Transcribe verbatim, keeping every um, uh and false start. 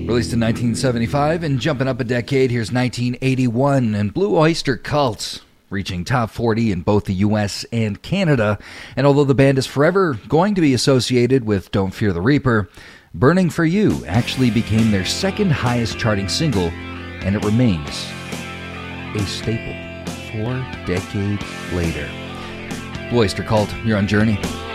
Released in nineteen seventy-five, and jumping up a decade, here's nineteen eighty-one, and Blue Oyster Cult, reaching top forty in both the U S and Canada. And although the band is forever going to be associated with Don't Fear the Reaper, Burning for You actually became their second highest charting single, and it remains a staple four decades later. Blue Oyster Cult, you're on Journey.